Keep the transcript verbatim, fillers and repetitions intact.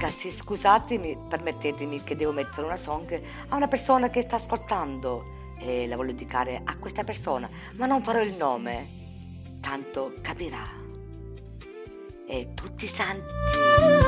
Ragazzi, scusatemi, permettetemi che devo mettere una song a una persona che sta ascoltando e la voglio dedicare a questa persona, ma non farò il nome, tanto capirà. E tutti santi.